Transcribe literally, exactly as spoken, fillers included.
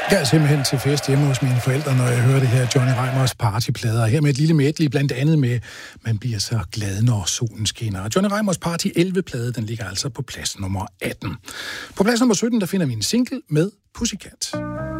Jeg er simpelthen til fest hjemme hos mine forældre, når jeg hører det her Johnny Reimers partyplader. Her med et lille medley, blandt andet med Man bliver så glad, når solen skinner. Johnny Reimers Party elleve-plade, den ligger altså på plads nummer atten. På plads nummer sytten, der finder vi en single med Pussycat.